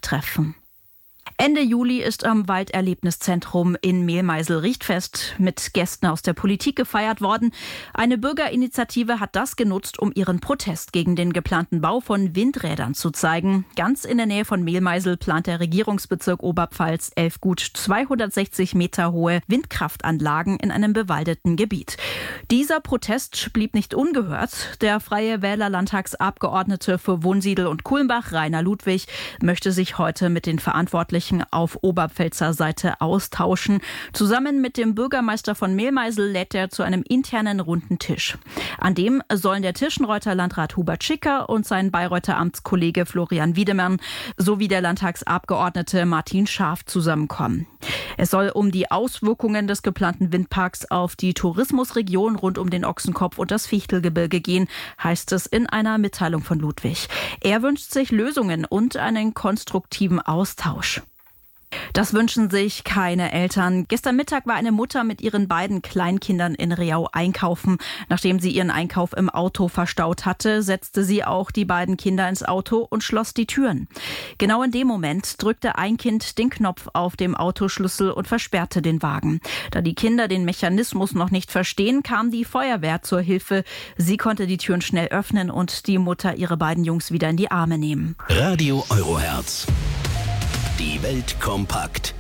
treffen. Ende Juli ist am Walderlebniszentrum in Mehlmeisel-Richtfest mit Gästen aus der Politik gefeiert worden. Eine Bürgerinitiative hat das genutzt, um ihren Protest gegen den geplanten Bau von Windrädern zu zeigen. Ganz in der Nähe von Mehlmeisel plant der Regierungsbezirk Oberpfalz 11 gut 260 Meter hohe Windkraftanlagen in einem bewaldeten Gebiet. Dieser Protest blieb nicht ungehört. Der Freie Wähler-Landtagsabgeordnete für Wunsiedel und Kulmbach, Rainer Ludwig, möchte sich heute mit den Verantwortlichen auf Oberpfälzer Seite austauschen. Zusammen mit dem Bürgermeister von Mehlmeisel lädt er zu einem internen runden Tisch. An dem sollen der Tirschenreuther Landrat Hubert Schicker und sein Bayreuther Amtskollege Florian Wiedemann sowie der Landtagsabgeordnete Martin Scharf zusammenkommen. Es soll um die Auswirkungen des geplanten Windparks auf die Tourismusregion rund um den Ochsenkopf und das Fichtelgebirge gehen, heißt es in einer Mitteilung von Ludwig. Er wünscht sich Lösungen und einen konstruktiven Austausch. Das wünschen sich keine Eltern. Gestern Mittag war eine Mutter mit ihren beiden Kleinkindern in Reau einkaufen. Nachdem sie ihren Einkauf im Auto verstaut hatte, setzte sie auch die beiden Kinder ins Auto und schloss die Türen. Genau in dem Moment drückte ein Kind den Knopf auf dem Autoschlüssel und versperrte den Wagen. Da die Kinder den Mechanismus noch nicht verstehen, kam die Feuerwehr zur Hilfe. Sie konnte die Türen schnell öffnen und die Mutter ihre beiden Jungs wieder in die Arme nehmen. Radio Euroherz. Die Welt kompakt.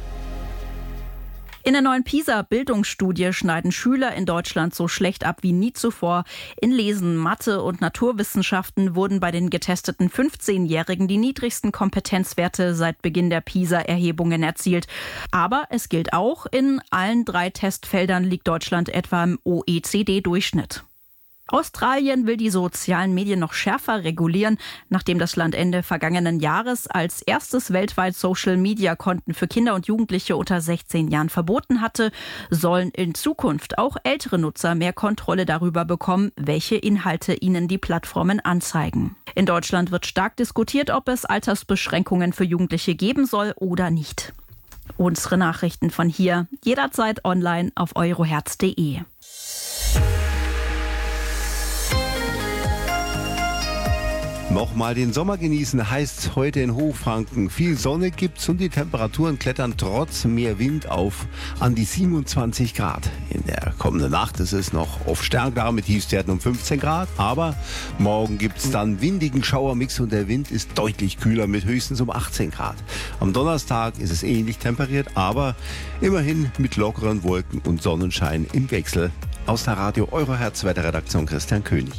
In der neuen PISA-Bildungsstudie schneiden Schüler in Deutschland so schlecht ab wie nie zuvor. In Lesen, Mathe und Naturwissenschaften wurden bei den getesteten 15-Jährigen die niedrigsten Kompetenzwerte seit Beginn der PISA-Erhebungen erzielt. Aber es gilt auch, in allen 3 Testfeldern liegt Deutschland etwa im OECD-Durchschnitt. Australien will die sozialen Medien noch schärfer regulieren. Nachdem das Land Ende vergangenen Jahres als erstes weltweit Social-Media-Konten für Kinder und Jugendliche unter 16 Jahren verboten hatte, sollen in Zukunft auch ältere Nutzer mehr Kontrolle darüber bekommen, welche Inhalte ihnen die Plattformen anzeigen. In Deutschland wird stark diskutiert, ob es Altersbeschränkungen für Jugendliche geben soll oder nicht. Unsere Nachrichten von hier jederzeit online auf euroherz.de. Nochmal den Sommer genießen heißt heute in Hochfranken. Viel Sonne gibt's und die Temperaturen klettern trotz mehr Wind auf an die 27 Grad. In der kommenden Nacht ist es noch oft stärker mit Tiefstwerten um 15 Grad. Aber morgen gibt's dann windigen Schauermix und der Wind ist deutlich kühler mit höchstens um 18 Grad. Am Donnerstag ist es ähnlich temperiert, aber immerhin mit lockeren Wolken und Sonnenschein im Wechsel. Aus der Radio Euroherz Wetterredaktion Christian König.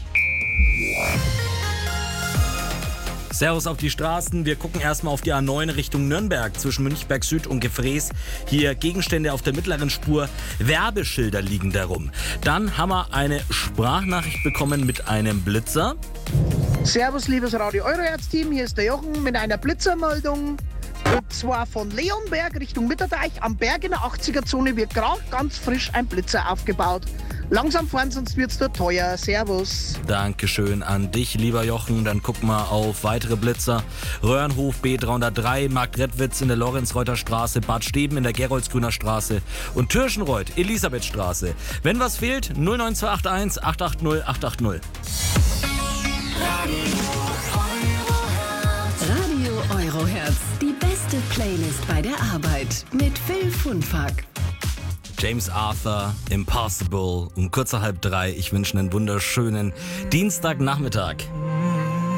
Servus auf die Straßen. Wir gucken erstmal auf die A9 Richtung Nürnberg zwischen Münchberg Süd und Gefrees. Hier Gegenstände auf der mittleren Spur. Werbeschilder liegen darum. Dann haben wir eine Sprachnachricht bekommen mit einem Blitzer. Servus, liebes Radio Euroherz-Team. Hier ist der Jochen mit einer Blitzermeldung. Und zwar von Leonberg Richtung Mitterdeich am Berg in der 80er-Zone wird gerade ganz frisch ein Blitzer aufgebaut. Langsam fahren, sonst wird's dort teuer. Servus. Dankeschön an dich, lieber Jochen. Dann gucken wir auf weitere Blitzer. Röhrenhof B303, Marktredwitz in der Lorenzreuter Straße, Bad Steben in der Geroldsgrüner Straße und Tirschenreuth, Elisabethstraße. Wenn was fehlt, 09281 880 880. Radio Euroherz, die beste Playlist bei der Arbeit mit Phil Funfack. James Arthur, Impossible, um kurz nach 2:30. Ich wünsche einen wunderschönen Dienstagnachmittag.